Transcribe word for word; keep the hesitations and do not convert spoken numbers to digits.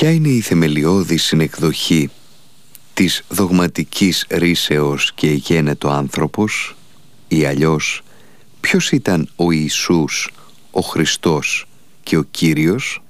Ποια είναι η θεμελιώδη συνεκδοχή της δογματικής ρήσεως και γένετο άνθρωπος, ή αλλιώς ποιος ήταν ο Ιησούς, ο Χριστός και ο Κύριος?